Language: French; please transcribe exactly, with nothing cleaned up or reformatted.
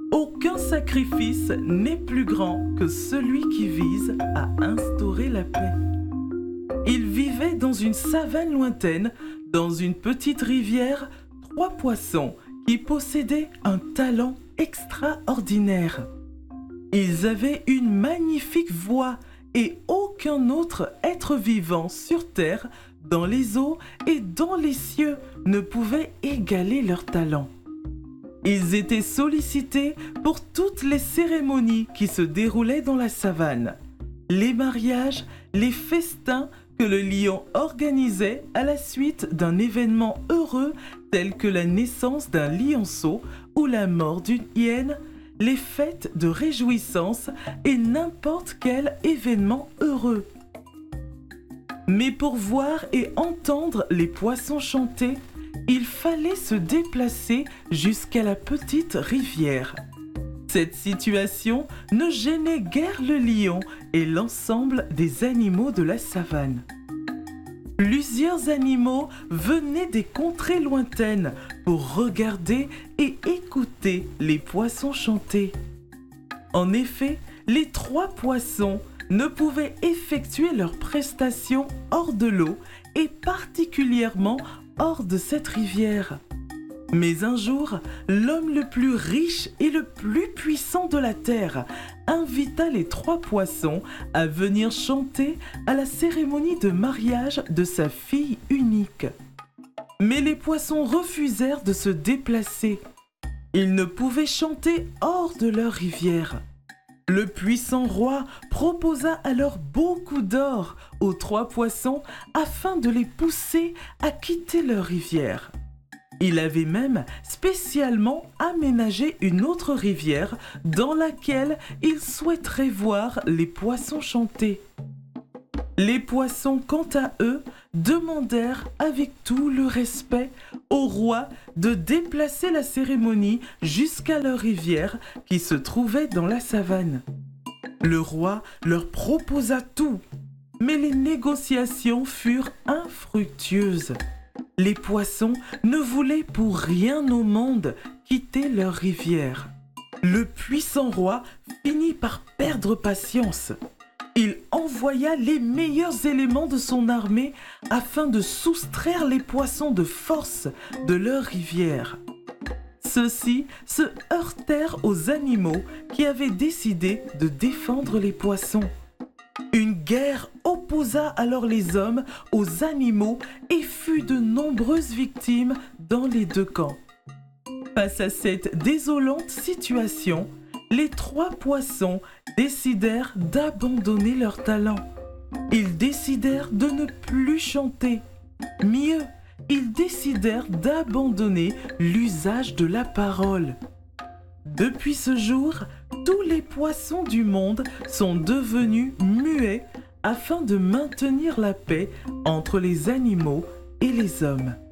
Aucun sacrifice n'est plus grand que celui qui vise à instaurer la paix. Il vivait dans une savane lointaine, dans une petite rivière, trois poissons qui possédaient un talent extraordinaire. Ils avaient une magnifique voix et aucun autre être vivant sur terre, dans les eaux et dans les cieux ne pouvait égaler leur talent. Ils étaient sollicités pour toutes les cérémonies qui se déroulaient dans la savane, les mariages, les festins que le lion organisait à la suite d'un événement heureux tel que la naissance d'un lionceau ou la mort d'une hyène, les fêtes de réjouissance et n'importe quel événement heureux. Mais pour voir et entendre les poissons chanter, il fallait se déplacer jusqu'à la petite rivière. Cette situation ne gênait guère le lion et l'ensemble des animaux de la savane. Plusieurs animaux venaient des contrées lointaines pour regarder et écouter les poissons chanter. En effet, les trois poissons ne pouvaient effectuer leurs prestations hors de l'eau et particulièrement hors de cette rivière. Mais un jour, l'homme le plus riche et le plus puissant de la terre invita les trois poissons à venir chanter à la cérémonie de mariage de sa fille unique. Mais les poissons refusèrent de se déplacer. Ils ne pouvaient chanter hors de leur rivière. Le puissant roi proposa alors beaucoup d'or aux trois poissons afin de les pousser à quitter leur rivière. Il avait même spécialement aménagé une autre rivière dans laquelle il souhaiterait voir les poissons chanter. Les poissons, quant à eux, demandèrent avec tout le respect au roi de déplacer la cérémonie jusqu'à leur rivière qui se trouvait dans la savane. Le roi leur proposa tout, mais les négociations furent infructueuses. Les poissons ne voulaient pour rien au monde quitter leur rivière. Le puissant roi finit par perdre patience. Il envoya les meilleurs éléments de son armée afin de soustraire les poissons de force de leur rivière. Ceux-ci se heurtèrent aux animaux qui avaient décidé de défendre les poissons. Une guerre opposa alors les hommes aux animaux et fut de nombreuses victimes dans les deux camps. Face à cette désolante situation, les trois poissons décidèrent d'abandonner leur talent. Ils décidèrent de ne plus chanter. Mieux, ils décidèrent d'abandonner l'usage de la parole. Depuis ce jour, tous les poissons du monde sont devenus muets afin de maintenir la paix entre les animaux et les hommes.